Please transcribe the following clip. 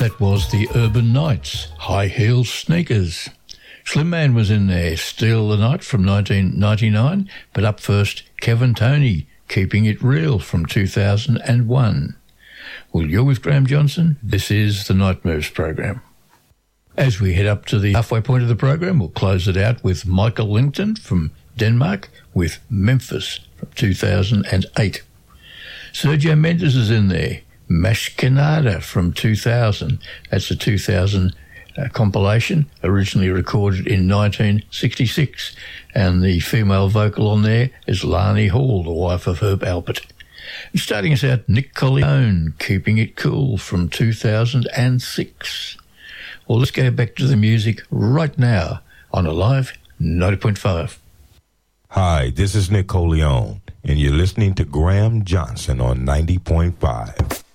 That was the Urban Knights, High Heel Sneakers. Slim Man was in there, Steal the Night from 1999, but up first, Kevin Toney, Keeping It Real from 2001. Well, you're with Graham Johnson. This is the Night Moves program. As we head up to the halfway point of the program, we'll close it out with Michael Lington from Denmark with Memphis from 2008. Sergio Mendes is in there, Mashkenada from 2000. That's a 2000 compilation, originally recorded in 1966. And the female vocal on there is Lani Hall, the wife of Herb Alpert. And starting us out, Nick Colleone, Keeping It Cool from 2006. Well, let's go back to the music right now on Alive 90.5. Hi, this is Nick Colleone, and you're listening to Graham Johnson on 90.5.